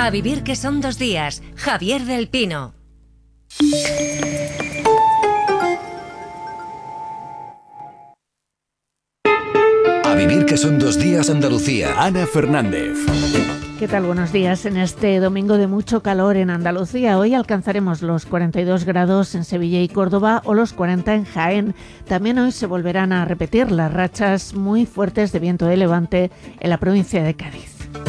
A vivir que son 2 días. Javier del Pino. A vivir que son 2 días, Andalucía. Ana Fernández. ¿Qué tal? Buenos días. En este domingo de mucho calor en Andalucía, hoy alcanzaremos los 42 grados en Sevilla y Córdoba o los 40 en Jaén. También hoy se volverán a repetir las rachas muy fuertes de viento de levante en la provincia de Cádiz.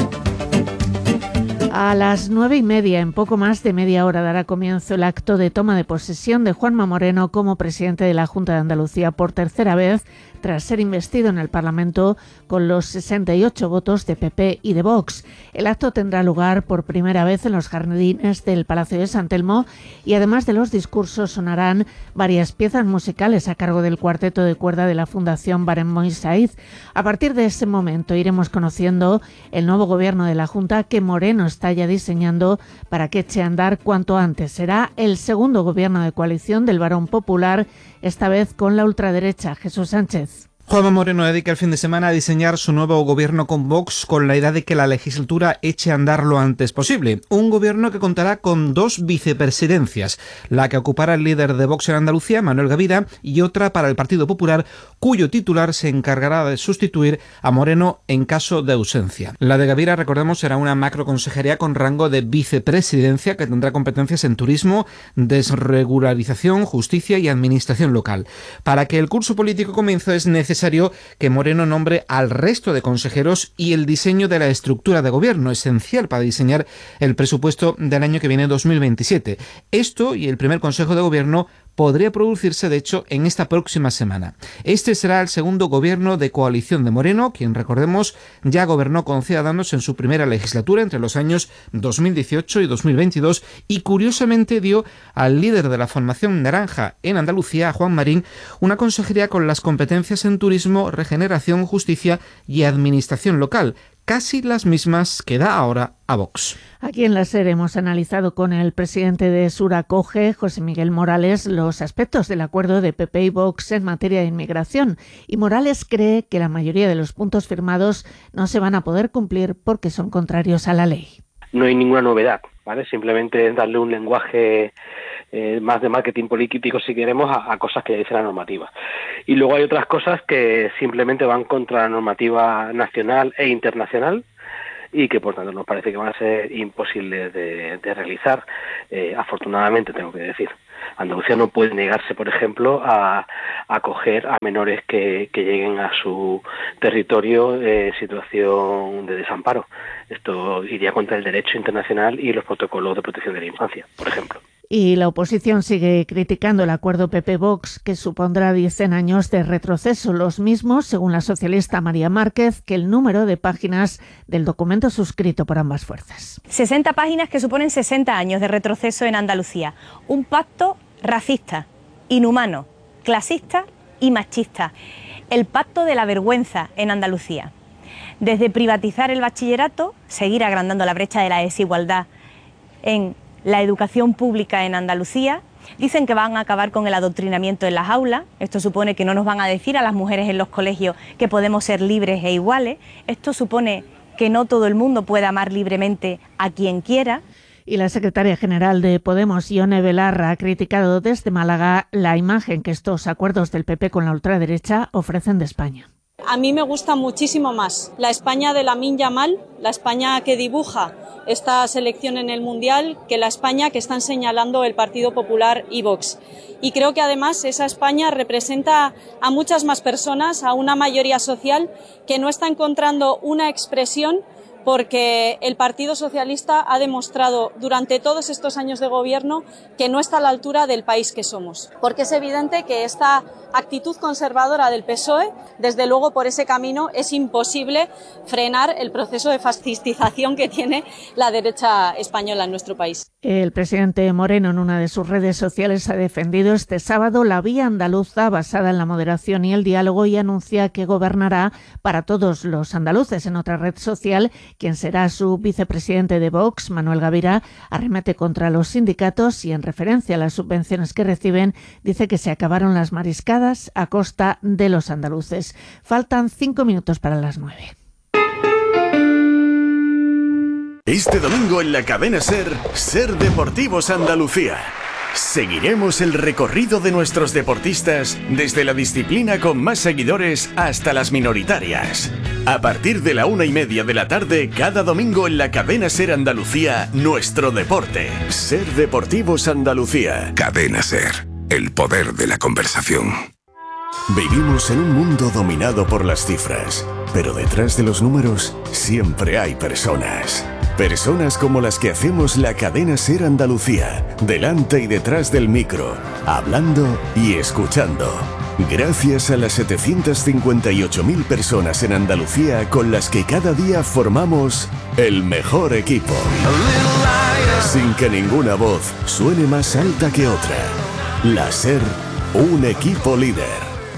A las 9:30, en poco más de media hora, dará comienzo el acto de toma de posesión de Juanma Moreno como presidente de la Junta de Andalucía por tercera vez, tras ser investido en el Parlamento con los 68 votos de PP y de Vox. El acto tendrá lugar por primera vez en los jardines del Palacio de San Telmo y además de los discursos sonarán varias piezas musicales a cargo del cuarteto de cuerda de la Fundación Barem Said. A partir de ese momento iremos conociendo el nuevo gobierno de la Junta que Moreno está ya diseñando para que eche a andar cuanto antes. Será el segundo gobierno de coalición del Varón Popular, esta vez con la ultraderecha. Jesús Sánchez. Juanma Moreno dedica el fin de semana a diseñar su nuevo gobierno con Vox con la idea de que la legislatura eche a andar lo antes posible. Un gobierno que contará con 2 vicepresidencias, la que ocupará el líder de Vox en Andalucía, Manuel Gavira, y otra para el Partido Popular, cuyo titular se encargará de sustituir a Moreno en caso de ausencia. La de Gavira, recordemos, será una macroconsejería con rango de vicepresidencia que tendrá competencias en turismo, desregularización, justicia y administración local. Para que el curso político comience es necesario que Moreno nombre al resto de consejeros y el diseño de la estructura de gobierno, esencial para diseñar el presupuesto del año que viene, 2027. Esto y el primer Consejo de Gobierno podría producirse, de hecho, en esta próxima semana. Este será el segundo gobierno de coalición de Moreno, quien, recordemos, ya gobernó con Ciudadanos en su primera legislatura entre los años 2018 y 2022 y, curiosamente, dio al líder de la formación naranja en Andalucía, a Juan Marín, una consejería con las competencias en turismo, regeneración, justicia y administración local, casi las mismas que da ahora a Vox. Aquí en la SER hemos analizado con el presidente de Suracoge, José Miguel Morales, los aspectos del acuerdo de PP y Vox en materia de inmigración. Y Morales cree que la mayoría de los puntos firmados no se van a poder cumplir porque son contrarios a la ley. No hay ninguna novedad, ¿vale? Simplemente es darle un lenguaje más de marketing político, si queremos, a cosas que dice la normativa. Y luego hay otras cosas que simplemente van contra la normativa nacional e internacional y que, por tanto, nos parece que van a ser imposibles de realizar. Afortunadamente, tengo que decir, Andalucía no puede negarse, por ejemplo, a acoger a menores que lleguen a su territorio en situación de desamparo. Esto iría contra el derecho internacional y los protocolos de protección de la infancia, por ejemplo. Y la oposición sigue criticando el acuerdo PP-Vox, que supondrá 10 años de retroceso, los mismos, según la socialista María Márquez, que el número de páginas del documento suscrito por ambas fuerzas. 60 páginas que suponen 60 años de retroceso en Andalucía. Un pacto racista, inhumano, clasista y machista. El pacto de la vergüenza en Andalucía. Desde privatizar el bachillerato, seguir agrandando la brecha de la desigualdad en la educación pública en Andalucía. Dicen que van a acabar con el adoctrinamiento en las aulas. Esto supone que no nos van a decir a las mujeres en los colegios que podemos ser libres e iguales. Esto supone que no todo el mundo pueda amar libremente a quien quiera. Y la secretaria general de Podemos, Ione Belarra, ha criticado desde Málaga la imagen que estos acuerdos del PP con la ultraderecha ofrecen de España. A mí me gusta muchísimo más la España de Lamine Yamal, la España que dibuja esta selección en el Mundial, que la España que están señalando el Partido Popular y Vox. Y creo que además esa España representa a muchas más personas, a una mayoría social que no está encontrando una expresión, porque el Partido Socialista ha demostrado durante todos estos años de gobierno que no está a la altura del país que somos. Porque es evidente que esta actitud conservadora del PSOE, desde luego por ese camino es imposible frenar el proceso de fascistización que tiene la derecha española en nuestro país. El presidente Moreno en una de sus redes sociales ha defendido este sábado la vía andaluza basada en la moderación y el diálogo y anuncia que gobernará para todos los andaluces. En otra red social, quien será su vicepresidente de Vox, Manuel Gavira, arremete contra los sindicatos y en referencia a las subvenciones que reciben, dice que se acabaron las mariscadas a costa de los andaluces. Faltan 5 minutos para las 9. Este domingo en la cadena SER Deportivos Andalucía. Seguiremos el recorrido de nuestros deportistas desde la disciplina con más seguidores hasta las minoritarias. A partir de la 1:30 de la tarde, cada domingo en la cadena SER Andalucía, nuestro deporte. SER Deportivos Andalucía. Cadena SER, el poder de la conversación. Vivimos en un mundo dominado por las cifras, pero detrás de los números siempre hay personas. Personas como las que hacemos la cadena SER Andalucía, delante y detrás del micro, hablando y escuchando. Gracias a las 758.000 personas en Andalucía con las que cada día formamos el mejor equipo. Sin que ninguna voz suene más alta que otra. La SER, un equipo líder.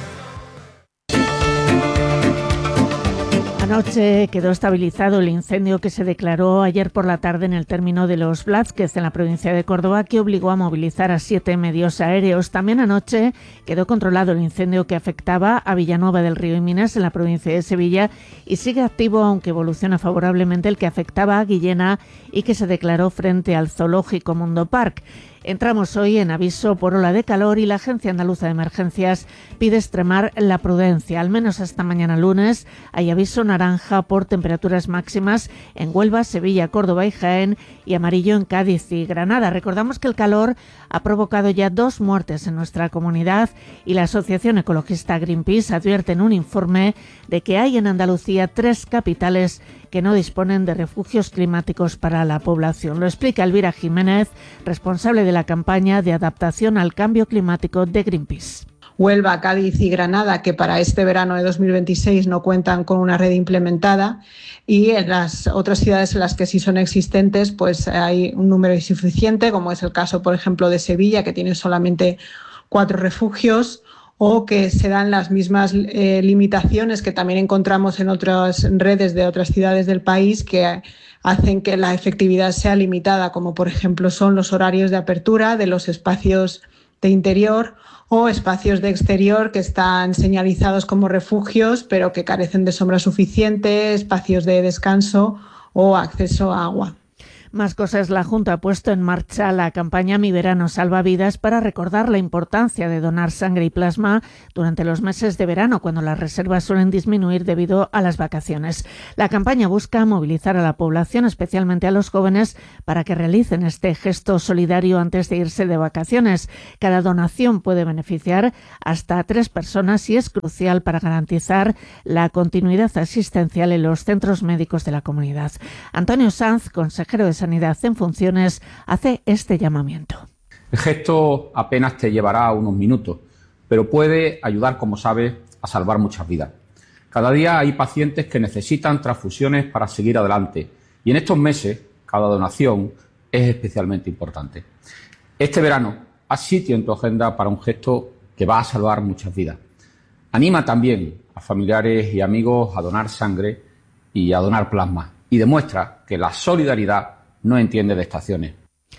Anoche quedó estabilizado el incendio que se declaró ayer por la tarde en el término de Los Blázquez, en la provincia de Córdoba, que obligó a movilizar a 7 medios aéreos. También anoche quedó controlado el incendio que afectaba a Villanueva del Río y Minas, en la provincia de Sevilla, y sigue activo, aunque evoluciona favorablemente, el que afectaba a Guillena y que se declaró frente al zoológico Mundo Park. Entramos hoy en aviso por ola de calor y la Agencia Andaluza de Emergencias pide extremar la prudencia. Al menos hasta mañana lunes hay aviso naranja por temperaturas máximas en Huelva, Sevilla, Córdoba y Jaén, y amarillo en Cádiz y Granada. Recordamos que el calor ha provocado ya 2 muertes en nuestra comunidad y la asociación ecologista Greenpeace advierte en un informe de que hay en Andalucía 3 capitales que no disponen de refugios climáticos para la población. Lo explica Elvira Jiménez, responsable de la campaña de adaptación al cambio climático de Greenpeace. Huelva, Cádiz y Granada, que para este verano de 2026 no cuentan con una red implementada, y en las otras ciudades en las que sí son existentes, pues hay un número insuficiente, como es el caso, por ejemplo, de Sevilla, que tiene solamente 4 refugios, o que se dan las mismas limitaciones que también encontramos en otras redes de otras ciudades del país, que hacen que la efectividad sea limitada, como por ejemplo son los horarios de apertura de los espacios de interior o espacios de exterior que están señalizados como refugios, pero que carecen de sombra suficiente, espacios de descanso o acceso a agua. Más cosas. La Junta ha puesto en marcha la campaña Mi Verano Salva Vidas para recordar la importancia de donar sangre y plasma durante los meses de verano, cuando las reservas suelen disminuir debido a las vacaciones. La campaña busca movilizar a la población, especialmente a los jóvenes, para que realicen este gesto solidario antes de irse de vacaciones. Cada donación puede beneficiar hasta 3 personas y es crucial para garantizar la continuidad asistencial en los centros médicos de la comunidad. Antonio Sanz, consejero de Sanidad en funciones, hace este llamamiento. El gesto apenas te llevará unos minutos, pero puede ayudar, como sabes, a salvar muchas vidas. Cada día hay pacientes que necesitan transfusiones para seguir adelante y en estos meses cada donación es especialmente importante. Este verano, haz sitio en tu agenda para un gesto que va a salvar muchas vidas. Anima también a familiares y amigos a donar sangre y a donar plasma y demuestra que la solidaridad no entiende de estaciones.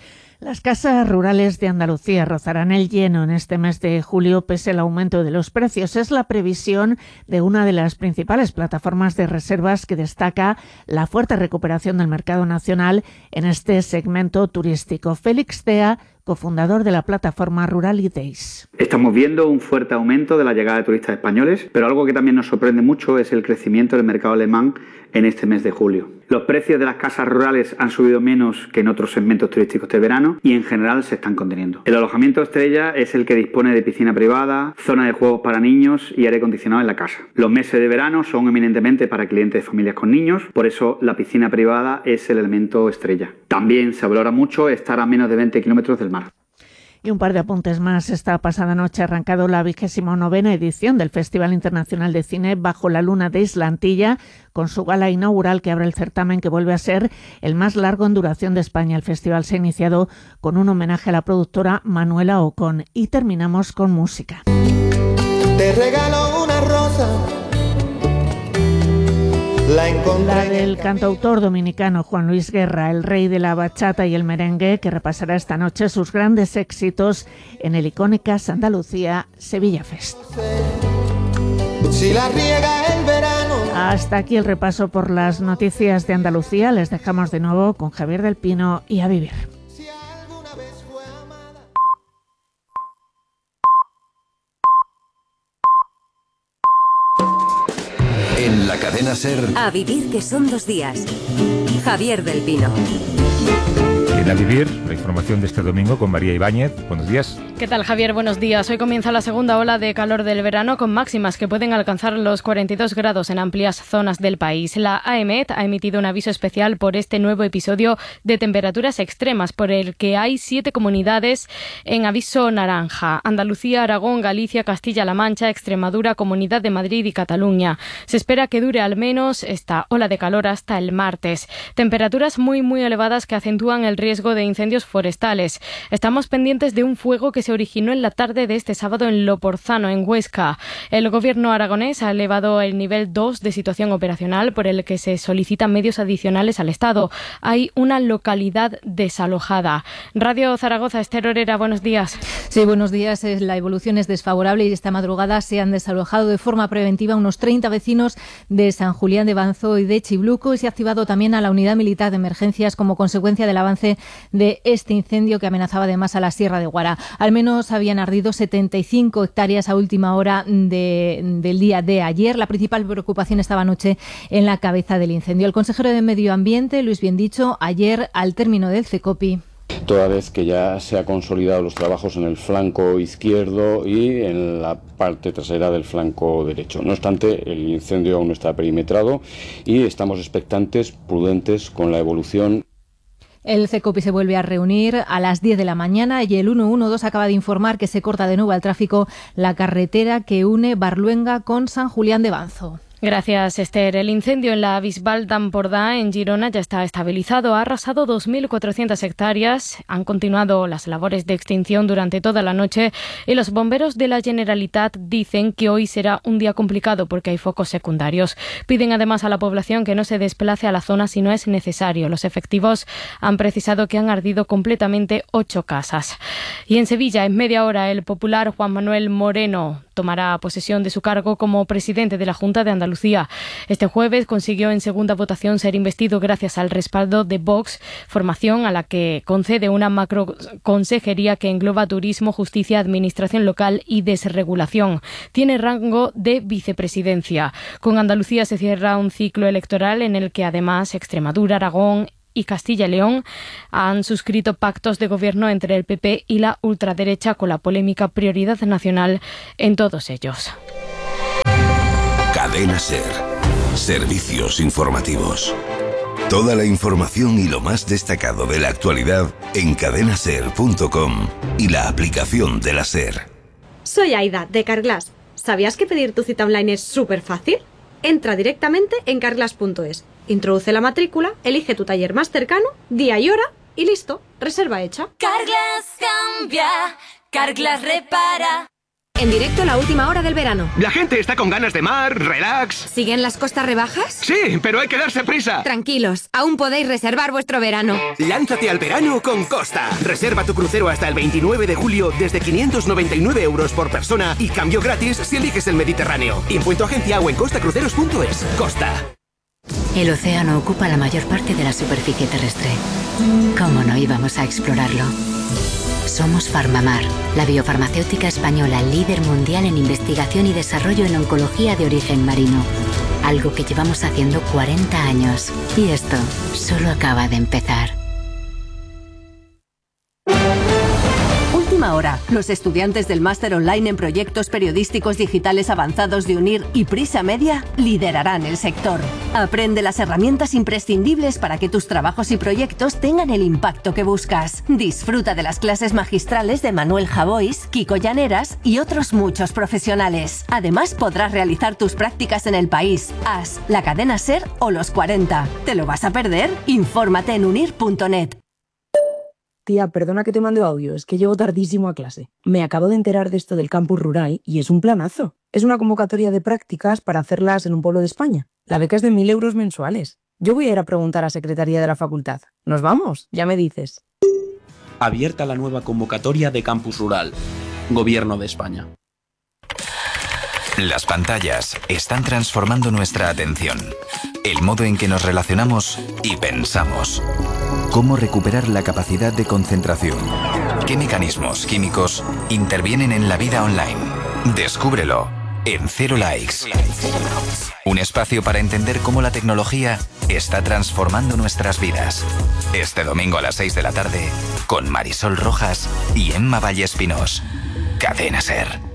Las casas rurales de Andalucía rozarán el lleno en este mes de julio pese al aumento de los precios. Es la previsión de una de las principales plataformas de reservas que destaca la fuerte recuperación del mercado nacional en este segmento turístico. Félix Tea, cofundador de la plataforma Rural Days. Estamos viendo un fuerte aumento de la llegada de turistas españoles, pero algo que también nos sorprende mucho es el crecimiento del mercado alemán en este mes de julio. Los precios de las casas rurales han subido menos que en otros segmentos turísticos de verano y en general se están conteniendo. El alojamiento estrella es el que dispone de piscina privada, zona de juegos para niños y aire acondicionado en la casa. Los meses de verano son eminentemente para clientes de familias con niños, por eso la piscina privada es el elemento estrella. También se valora mucho estar a menos de 20 kilómetros del mar. Y un par de apuntes más. Esta pasada noche ha arrancado la 29ª edición del Festival Internacional de Cine Bajo la Luna de Isla Antilla, con su gala inaugural que abre el certamen, que vuelve a ser el más largo en duración de España. El festival se ha iniciado con un homenaje a la productora Manuela Ocon. Y terminamos con música. Te regalo una rosa. La del cantautor dominicano Juan Luis Guerra, el rey de la bachata y el merengue, que repasará esta noche sus grandes éxitos en el icónicas Andalucía Sevilla Fest. Si la riega el verano. Hasta aquí el repaso por las noticias de Andalucía. Les dejamos de nuevo con Javier del Pino y A Vivir. En la cadena SER. A Vivir, que son 2 días. Javier del Pino. En A Vivir, la información de este domingo con María Ibáñez. Buenos días. ¿Qué tal, Javier? Buenos días. Hoy comienza la segunda ola de calor del verano con máximas que pueden alcanzar los 42 grados en amplias zonas del país. La AEMET ha emitido un aviso especial por este nuevo episodio de temperaturas extremas, por el que hay 7 comunidades en aviso naranja: Andalucía, Aragón, Galicia, Castilla-La Mancha, Extremadura, Comunidad de Madrid y Cataluña. Se espera que dure al menos esta ola de calor hasta el martes. Temperaturas muy elevadas que acentúan el riesgo de incendios forestales. Estamos pendientes de un fuego que se originó en la tarde de este sábado en Loporzano, en Huesca. El gobierno aragonés ha elevado el nivel 2 de situación operacional, por el que se solicitan medios adicionales al Estado. Hay una localidad desalojada. Radio Zaragoza, Esther Orera, buenos días. Sí, buenos días. La evolución es desfavorable y esta madrugada se han desalojado de forma preventiva unos 30 vecinos de San Julián de Banzo y de Chibluco, y se ha activado también a la unidad militar de emergencias como consecuencia del avance de este incendio que amenazaba además a la Sierra de Guara. Al menos habían ardido 75 hectáreas a última hora del día de ayer. La principal preocupación estaba anoche en la cabeza del incendio. El consejero de Medio Ambiente, Luis Biendicho, ayer al término del CECOPI. Toda vez que ya se han consolidado los trabajos en el flanco izquierdo y en la parte trasera del flanco derecho. No obstante, el incendio aún no está perimetrado y estamos expectantes, prudentes con la evolución. El CECOPI se vuelve a reunir a las 10 de la mañana y el 112 acaba de informar que se corta de nuevo al tráfico la carretera que une Barluenga con San Julián de Banzo. Gracias, Esther. El incendio en la Bisbal d'Empordà, en Girona, ya está estabilizado. Ha arrasado 2.400 hectáreas. Han continuado las labores de extinción durante toda la noche y los bomberos de la Generalitat dicen que hoy será un día complicado porque hay focos secundarios. Piden además a la población que no se desplace a la zona si no es necesario. Los efectivos han precisado que han ardido completamente 8 casas. Y en Sevilla, en media hora, el popular Juan Manuel Moreno tomará posesión de su cargo como presidente de la Junta de Andalucía. Este jueves consiguió en segunda votación ser investido gracias al respaldo de Vox, formación a la que concede una macroconsejería que engloba turismo, justicia, administración local y desregulación. Tiene rango de vicepresidencia. Con Andalucía se cierra un ciclo electoral en el que además Extremadura, Aragón y Castilla y León han suscrito pactos de gobierno entre el PP y la ultraderecha, con la polémica prioridad nacional en todos ellos. Cadena SER. Servicios informativos. Toda la información y lo más destacado de la actualidad en cadenaser.com y la aplicación de la SER. Soy Aida, de Carglass. ¿Sabías que pedir tu cita online es súper fácil? Entra directamente en carglass.es. Introduce la matrícula, elige tu taller más cercano, día y hora y listo, reserva hecha. Carglass cambia, Carglass repara. En directo la última hora del verano. La gente está con ganas de mar, relax. ¿Siguen las costas rebajas? Sí, pero hay que darse prisa. Tranquilos, aún podéis reservar vuestro verano. Lánzate al verano con Costa. Reserva tu crucero hasta el 29 de julio desde 599 € por persona y cambio gratis si eliges el Mediterráneo. Impuesto agencia o en costacruceros.es. Costa. El océano ocupa la mayor parte de la superficie terrestre. ¿Cómo no íbamos a explorarlo? Somos Farmamar, la biofarmacéutica española líder mundial en investigación y desarrollo en oncología de origen marino. Algo que llevamos haciendo 40 años. Y esto solo acaba de empezar. Última hora. Los estudiantes del máster online en proyectos periodísticos digitales avanzados de UNIR y Prisa Media liderarán el sector. Aprende las herramientas imprescindibles para que tus trabajos y proyectos tengan el impacto que buscas. Disfruta de las clases magistrales de Manuel Javois, Kiko Llaneras y otros muchos profesionales. Además, podrás realizar tus prácticas en el país, AS, la cadena SER o los 40. ¿Te lo vas a perder? Infórmate en unir.net. Tía, perdona que te mande audio, es que llego tardísimo a clase. Me acabo de enterar de esto del campus rural y es un planazo. Es una convocatoria de prácticas para hacerlas en un pueblo de España. La beca es de 1.000 € mensuales. Yo voy a ir a preguntar a Secretaría de la Facultad. ¿Nos vamos? Ya me dices. Abierta la nueva convocatoria de campus rural. Gobierno de España. Las pantallas están transformando nuestra atención, el modo en que nos relacionamos y pensamos. ¿Cómo recuperar la capacidad de concentración? ¿Qué mecanismos químicos intervienen en la vida online? Descúbrelo en Cero Likes. Un espacio para entender cómo la tecnología está transformando nuestras vidas. Este domingo a las 6 de la tarde con Marisol Rojas y Emma Vallespinós. Cadena SER.